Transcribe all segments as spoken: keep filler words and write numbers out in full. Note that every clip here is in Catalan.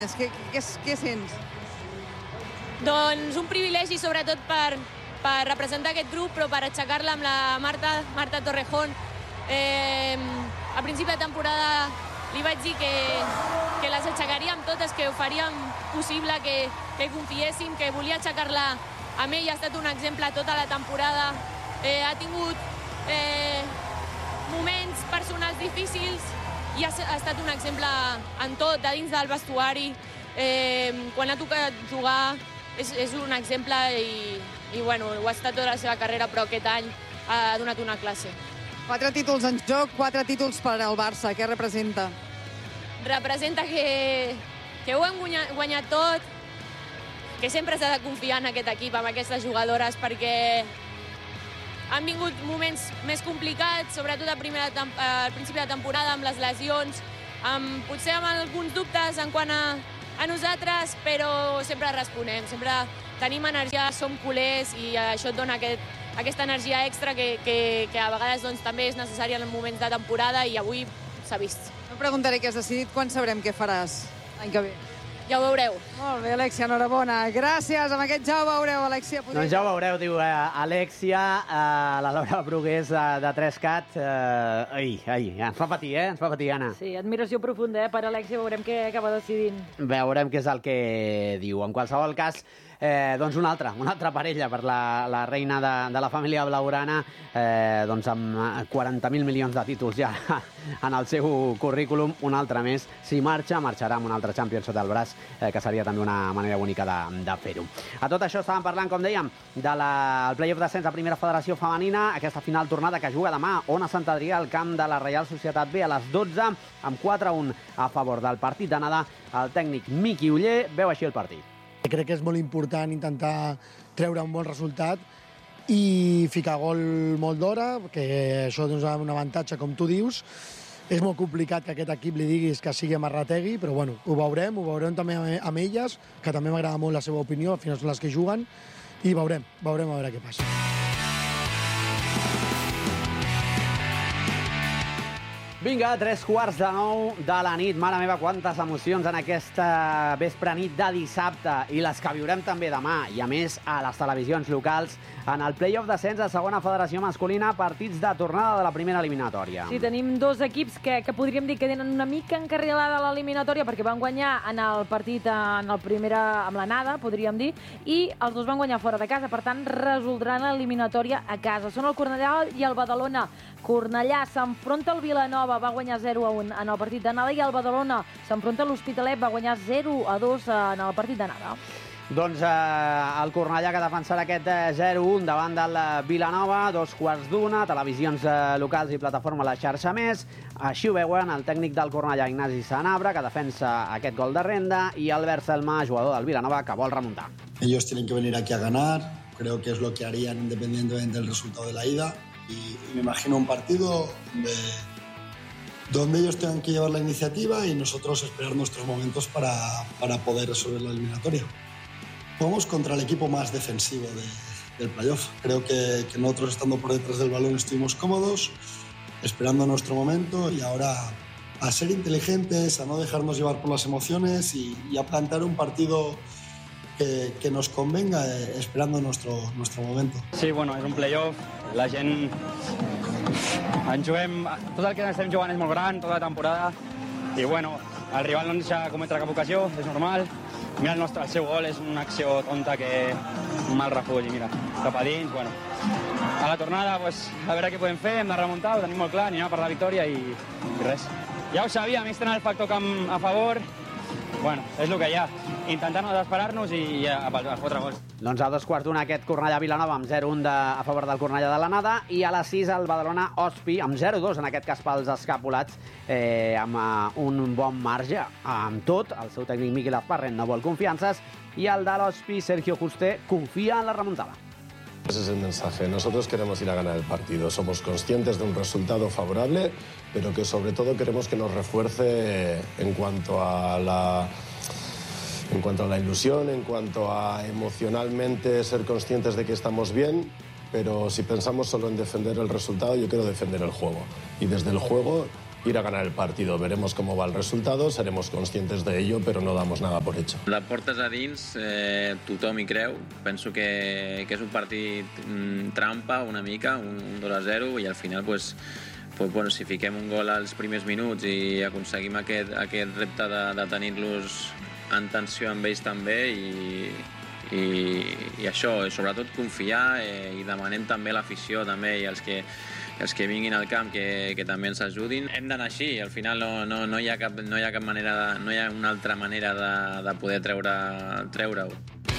Què, què, què sents? Doncs un privilegi, sobretot per, per representar aquest grup, però per aixecar-la amb la Marta, Marta Torrejón. Eh, a principi de temporada li vaig dir que, que les aixecaríem totes, que ho faríem possible, que, que confiéssim, que volia aixecar-la amb ell. Ha estat un exemple tota la temporada. Eh, ha tingut eh, moments personals difícils i ha, ha estat un exemple en tot, de dins del vestuari. Eh, quan ha tocat jugar és, és un exemple i, i bueno, ho ha estat tota la seva carrera, però aquest any ha donat una classe. Quatre títols en joc, quatre títols per al Barça. Què representa? Representa que, que ho hem guanyat, guanyat tot, que sempre s'ha de confiar en aquest equip, amb aquestes jugadores, perquè han vingut moments més complicats, sobretot a primera, al principi de temporada, amb les lesions, amb, potser amb alguns dubtes en quant a, a nosaltres, però sempre responem, sempre tenim energia, som culers i això et dona aquest, aquesta energia extra que, que, que a vegades doncs, també és necessària en moments de temporada i avui s'ha vist. No preguntaré què has decidit, quan sabrem què faràs l'any que ve? Ja ho veureu. Molt bé, Alexia, enhorabona. Gràcies, amb aquest ja ho veureu, Alexia. Podria... Doncs ja ho veureu, diu eh, Alexia, eh, la Laura Brugués de, de tres cat. Eh, ai, ai, ens fa patir, eh? Ens fa patir, Anna. Sí, admiració profunda, eh? Per Alexia, veurem què acaba decidint. Veurem què és el que diu. En qualsevol cas, eh, doncs una altra, una altra parella per la, la reina de, de la família blaugrana, eh, doncs amb quaranta mil milions de títols ja en el seu currículum, un altre més. Si marxa, marxarà amb un altre Champions sota el braç, eh, que seria també una manera bonica de, de fer-ho. A tot això estàvem parlant, com dèiem, del play-off d'ascens a Primera Federació Femenina, aquesta final tornada que juga demà Ona Sant Adrià al camp de la Reial Societat B a les dotze, amb quatre a un a favor del partit d'anada. El tècnic Miqui Oller veu així el partit. Crec que és molt important intentar treure un bon resultat i ficar gol molt d'hora, que això és un avantatge, com tu dius. És molt complicat que aquest equip li diguis que sigui Marrategui, però bueno, ho veurem, ho veurem també amb elles, que també m'agrada molt la seva opinió, al final són les que juguen, i veurem, veurem a veure què passa. Vinga, tres quarts de nou de la nit. Mare meva, quantes emocions en aquesta vespre nit de dissabte, i les que viurem també demà, i a més a les televisions locals, en el play-off d'ascens a segona federació masculina, partits de tornada de la primera eliminatòria. Sí, tenim dos equips que, que podríem dir que tenen una mica encarrilada l'eliminatòria, perquè van guanyar en el partit en el primera, amb l'anada, podríem dir, i els dos van guanyar fora de casa, per tant resoldran l'eliminatòria a casa. Són el Cornellà i el Badalona. Cornellà s'enfronta al Vilanova, va guanyar zero a un en el partit d'anada, i el Badalona s'enfronta a l'Hospitalet, va guanyar zero a dos en el partit d'anada. Doncs eh, el Cornellà que defensarà aquest zero a un davant del Vilanova, dos quarts d'una, televisions eh, locals i plataforma a la xarxa més. Així ho veuen el tècnic del Cornellà, Ignasi Sanabra, que defensa aquest gol de renda, i Albert Selma, jugador del Vilanova, que vol remuntar. Ellos tienen que venir aquí a ganar, creo que es lo que harían independientemente del resultado de la ida, y, y me imagino un partido donde, donde ellos tengan que llevar la iniciativa y nosotros esperar nuestros momentos para, para poder resolver la eliminatoria. Jugamos contra el equipo más defensivo de, del playoff. Creo que, que nosotros, estando por detrás del balón, estuvimos cómodos, esperando nuestro momento, y ahora a ser inteligentes, a no dejarnos llevar por las emociones y, y a plantar un partido que, que nos convenga, eh, esperando nuestro, nuestro momento. Sí, bueno, és un playoff, la gent... En juguem... Tot el que estem jugant és molt gran, tota la temporada, i bueno, el rival no ens deixa cometre cap ocasió, és normal. Mira, el, nostre, el seu gol és una acció tonta que un mal refull, i mira, cap a dins, bueno. A la tornada, pues, a veure què podem fer, hem de remuntar, ho tenim molt clar, anem per la victòria i, i res. Ja ho sabíem, ells tenen el factor camp a favor, bueno, és el que hi ha. Intentar no desesperar-nos i, i a, a fotre gols. Doncs a dos quarts d'una aquest Cornellà-Vilanova amb zero a un de, a favor del Cornellà de l'anada, i a les sis el Badalona-Ospi amb zero a dos, en aquest cas pels escapulats, eh, amb uh, un bon marge. Amb tot, el seu tècnic Miquel Azparren no vol confiances, i el de l'Ospi, Sergio Juste, confia en la remuntada. Ese es el mensaje. Nosotros queremos ir a ganar el partido. Somos conscientes de un resultado favorable, pero que sobre todo queremos que nos refuerce en cuanto a la... En cuanto a la ilusión, en cuanto a emocionalmente ser conscientes de que estamos bien, pero si pensamos solo en defender el resultado, yo quiero defender el juego. Y desde el juego ir a ganar el partido. Veremos cómo va el resultado, seremos conscientes de ello, pero no damos nada por hecho. La portes a dins, eh, tothom hi creu. Penso que, que és un partit mm, trampa una mica, un, un dos a zero, i al final, pues, pues, bueno, si fiquem un gol als primers minuts i aconseguim aquest, aquest repte de, de tenir-los en tensió amb ells també, i, i, i això, sobretot confiar, eh, i demanem també l'afició també, i els que els que vinguin al camp que, que també ens ajudin. Hem d'anar així, al final no, no, no, hi ha cap, no hi ha cap manera, de, no hi ha una altra manera de, de poder treure, treure-ho.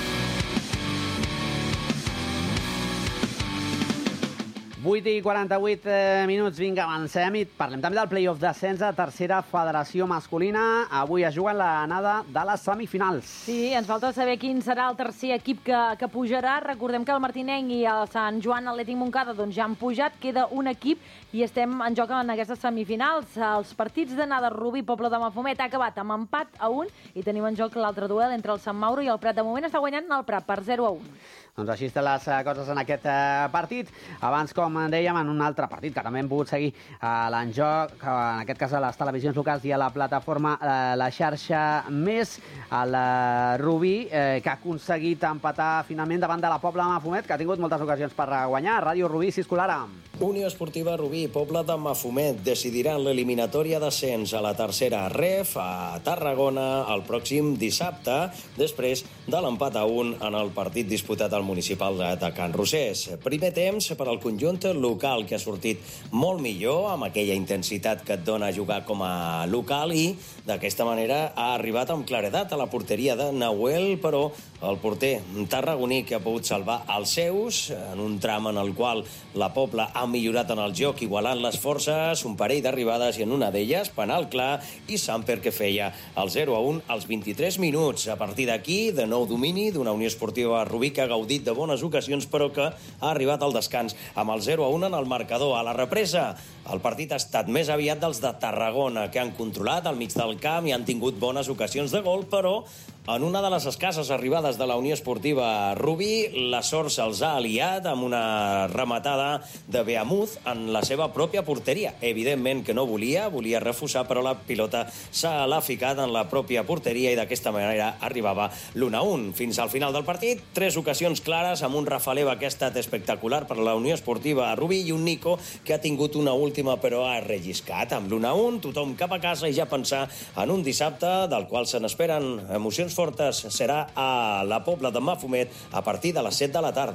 vuit i quaranta-vuit eh, minuts, vinga, avancem i parlem també del play-off d'ascens a tercera federació masculina. Avui es juguen l'anada de les semifinals. Sí, ens falta saber quin serà el tercer equip que, que pujarà. Recordem que el Martinenc i el Sant Joan Atlètic Montcada doncs, ja han pujat, queda un equip i estem en joc en aquestes semifinals. Els partits d'anada Rubí, Pobla de Mafumet, ha acabat amb empat a un i tenim en joc l'altre duel entre el Sant Mauro i el Prat. De moment està guanyant el Prat per zero a un. Doncs així estan les coses en aquest partit. Abans, com dèiem, en un altre partit que també hem pogut seguir a l'enjoc, en aquest cas a les televisions locals i a la plataforma La Xarxa Més, el Rubí, eh, que ha aconseguit empatar finalment davant de la Pobla de Mafumet, que ha tingut moltes ocasions per guanyar. Ràdio Rubí, Cisco Lara. Unió Esportiva Rubí, Pobla de Mafumet decidiran l'eliminatòria d'ascens a la tercera ref a Tarragona el pròxim dissabte, després de l'empat a un en el partit disputat al municipal de Can Rosés. Primer temps per al conjunt local, que ha sortit molt millor amb aquella intensitat que et dona jugar com a local i d'aquesta manera ha arribat amb claredat a la porteria de Nahuel, però el porter tarragoní que ha pogut salvar els seus en un tram en el qual la Pobla ha millorat en el joc, igualant les forces, un parell d'arribades i en una d'elles penal clar i Samper que feia el zero a un als vint-i-tres minuts. A partir d'aquí, de nou domini d'una Unió Esportiva Rubí que ha gaudit de bones ocasions però que ha arribat al descans amb el zero a un en el marcador. A la represa, el partit ha estat més aviat dels de Tarragona, que han controlat al mig del camp i han tingut bones ocasions de gol, però en una de les escasses arribades de la Unió Esportiva Rubí, la sort se'ls ha aliat amb una rematada de Beamuz en la seva pròpia porteria. Evidentment que no volia, volia refusar, però la pilota s'ha l'ha ficat en la pròpia porteria i d'aquesta manera arribava l'un a un. Fins al final del partit, tres ocasions clares amb un Rafaleva que ha estat espectacular per la Unió Esportiva Rubí i un Nico que ha tingut una última però ha relliscat. Amb l'un a un, tothom cap a casa i ja pensar en un dissabte del qual se n'esperen emocions fortes. Serà a la Pobla de Mafumet a partir de les set de la tarda.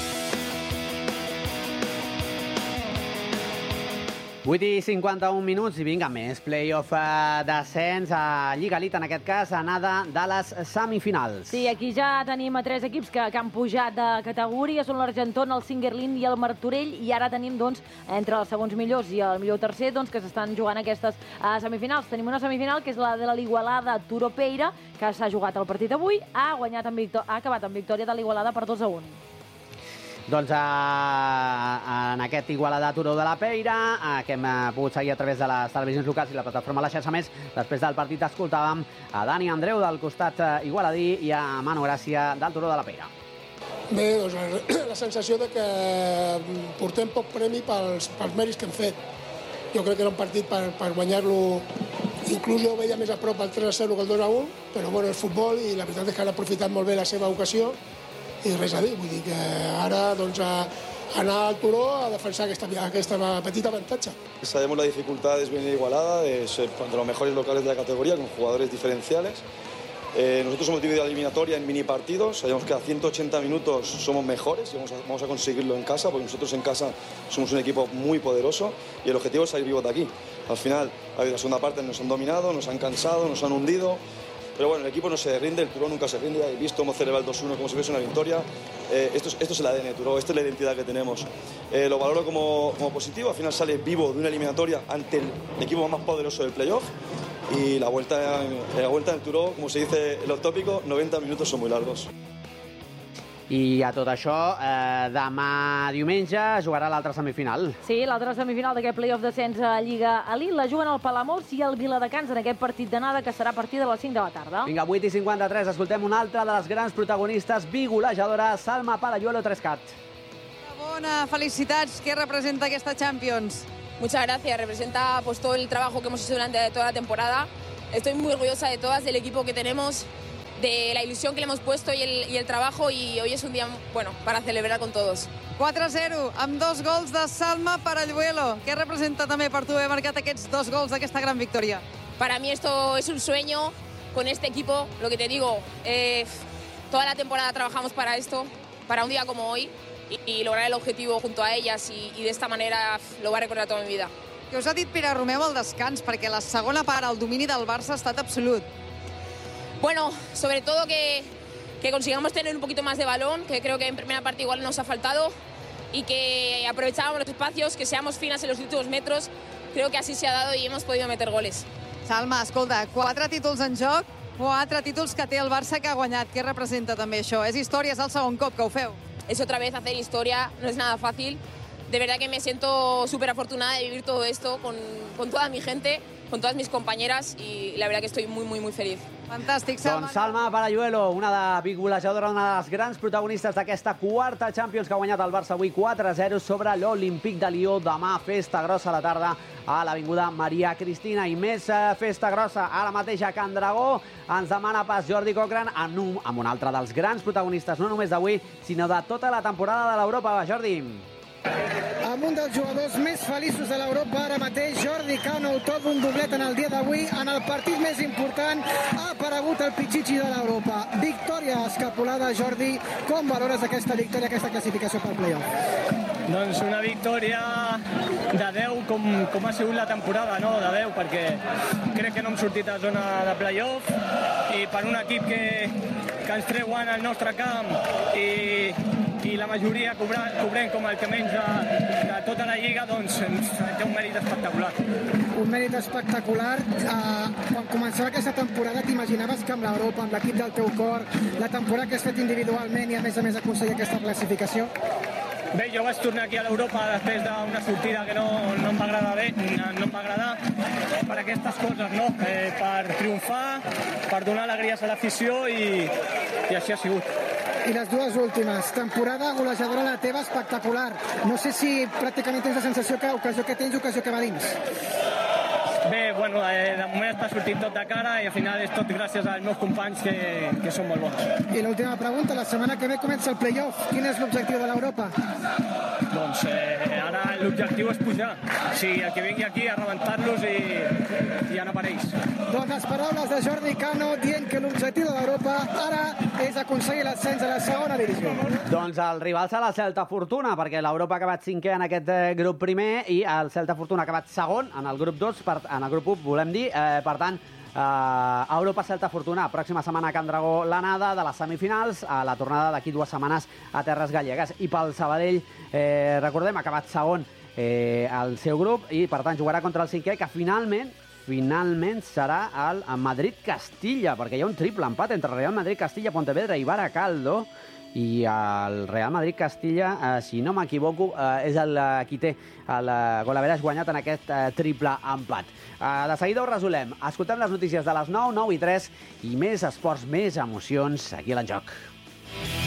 vuit i cinquanta-un minuts i vinga, més play-off d'ascens a Lliga Elite, en aquest cas, anada de les semifinals. Sí, aquí ja tenim a tres equips que, que han pujat de categoria, són l'Argentona, el Singuerlín i el Martorell, i ara tenim, doncs, entre els segons millors i el millor tercer, doncs, que s'estan jugant aquestes uh, semifinals. Tenim una semifinal, que és la de l'Igualada Turó-Peira, que s'ha jugat el partit avui, ha, guanyat amb victò- ha acabat amb victòria de l'Igualada per dos a un. Doncs eh, en aquest Igualada Turó de la Peira, eh, que hem eh, pogut seguir a través de les televisions locals i la plataforma La Xarxa Més, després del partit escoltàvem a Dani Andreu del costat eh, igualadí i a Manu Gràcia del Turó de la Peira. Bé, doncs la, la sensació de que portem poc premi pels, pels mèrits que hem fet. Jo crec que era un partit per, per guanyar-lo, inclús jo veia més a prop el tres a zero que el dos a un, però bueno, és futbol i la veritat és que han aprofitat molt bé la seva ocasió i res a dir, vull dir que ara doncs, a anar al Turó a defensar aquesta, aquesta petita avantatge. Sabemos la dificultad, es bien igualada, es de los mejores locales de la categoría con jugadores diferenciales. Eh, nosotros hemos dividido la eliminatoria en mini partidos, sabemos que a ciento ochenta minutos somos mejores y vamos a, vamos a conseguirlo en casa, porque nosotros en casa somos un equipo muy poderoso y el objetivo es salir vivos de aquí. Al final, la segunda parte nos han dominado, nos han cansado, nos han hundido. Pero bueno, el equipo no se rinde, el Turó nunca se rinde. He visto cómo celebrar el dos uno como si fuese una victoria. Eh, esto, es, esto es el A D N de Turó, esta es la identidad que tenemos. Eh, lo valoro como, como positivo, al final sale vivo de una eliminatoria ante el equipo más poderoso del playoff. Y la vuelta, la vuelta en el Turó, como se dice en los tópicos, noventa minutos son muy largos. I a tot això, eh, demà diumenge jugarà l'altra semifinal. Sí, l'altra semifinal d'aquest play-off descens a Lliga Elite la juguen el Palamós i el Viladecans en aquest partit d'anada que serà a partir de les cinc de la tarda. Vinga, vuit i cinquanta-tres, escoltem una altra de les grans protagonistes bigolejadora, Salma Palaiuelo Trescat. Bona, felicitats. Què representa aquesta Champions? Muchas gracias, representa pues todo el trabajo que hemos hecho durante toda la temporada. Estoy muy orgullosa de todas, del equipo que tenemos, de la ilusión que le hemos puesto y el, y el trabajo, y hoy es un día, bueno, para celebrar con todos. quatre a zero, amb dos gols de Salma Paralluelo. Què representa també per tu haver marcat aquests dos gols d'aquesta gran victòria? Para mí esto es un sueño con este equipo, lo que te digo, eh, toda la temporada trabajamos para esto, para un día como hoy, y, y lograr el objetivo junto a ellas, y, y de esta manera lo va a recordar toda mi vida. Què us ha dit Pere Romeu al descans? Perquè la segona part, el domini del Barça ha estat absolut. Bueno, sobre todo que, que consigamos tener un poquito más de balón, que creo que en primera parte igual nos ha faltado, y que aprovechábamos los espacios, que seamos finas en los últimos metros. Creo que así se ha dado y hemos podido meter goles. Salma, escolta, quatre títols en joc, quatre títols que té el Barça que ha guanyat. Què representa també això? És història, és el segon cop que ho feu. Es otra vez hacer historia, no es nada fácil. De verdad que me siento súper afortunada de vivir todo esto con, con toda mi gente, con todas mis compañeras, y la verdad que estoy muy, muy, muy feliz. Fantàstic, Salma. Doncs Salma Paralluelo, una de big golejadora, una de les grans protagonistes d'aquesta quarta Champions que ha guanyat el Barça avui quatre a zero sobre l'Olímpic de Lió. Demà festa grossa a la tarda a l'Avinguda Maria Cristina. I més festa grossa ara mateix a Can Dragó. Ens demana pas Jordi Cochran amb un, amb un altre dels grans protagonistes, no només d'avui, sinó de tota la temporada de l'Europa. Va, Jordi. Amb un dels jugadors més feliços de l'Europa ara mateix, Jordi Cano, autor d'un doblet en el dia d'avui. En el partit més important ha aparegut el Pichichi de l'Europa. Victòria escapolada, Jordi. Com valores aquesta victòria, aquesta classificació pel play-off? Doncs una victòria de deu, com, com ha sigut la temporada, no? De deu, perquè crec que no hem sortit a zona de play-off, i per un equip que, que ens treuen al nostre camp i, i la majoria cobrant, cobrent com el que menys de, de tota la Lliga, doncs té un mèrit espectacular. Un mèrit espectacular. Uh, quan començava aquesta temporada t'imaginaves que amb l'Europa, amb l'equip del teu cor, la temporada que has fet individualment i a més a més aconseguir aquesta classificació? Bé, jo vaig tornar aquí a l'Europa després d'una sortida que no, no em va agradar bé, no em va agradar per aquestes coses, no? Eh, per triomfar, per donar alegries a l'afició, i, i així ha sigut. I les dues últimes, temporada golejadora la teva, espectacular. No sé si pràcticament tens la sensació que ocasió que tens, ocasió que va dins. Bé, bueno, eh, de moment està sortint tot de cara, i al final és tot gràcies als meus companys que, que són molt bons. I l'última pregunta, la setmana que ve comença el play-off. Quin és l'objectiu de l'Europa? Doncs eh, ara l'objectiu és pujar. O sigui, el que vingui aquí a rebentar-los i, i anar per ells. Doncs les paraules de Jordi Cano dient que l'objectiu de l'Europa ara és aconseguir l'ascens a la segona divisió. Doncs el rival serà el Celta Fortuna, perquè l'Europa ha acabat cinquè en aquest grup primer i el Celta Fortuna ha acabat segon en el grup dos, per, en el grup u, volem dir. Eh, per tant, Uh, Europa Celta Fortuna, pròxima setmana a Can Dragó l'anada de les semifinals, a la tornada d'aquí dues setmanes a Terres Gallegues. I pel Sabadell, eh, recordem, ha acabat segon eh, el seu grup, i per tant jugarà contra el cinquè, que finalment finalment serà el Madrid-Castilla, perquè hi ha un triple empat entre Real Madrid-Castilla, Pontevedra i Baracaldo, i el Real Madrid-Castilla, eh, si no m'equivoco, eh, és el eh, qui té el eh, golaveres guanyat en aquest eh, triple empat. Eh, de seguida ho resolem. Escoltem les notícies de les nou, nou i tres, i més esports, més emocions aquí a l'Enjoc.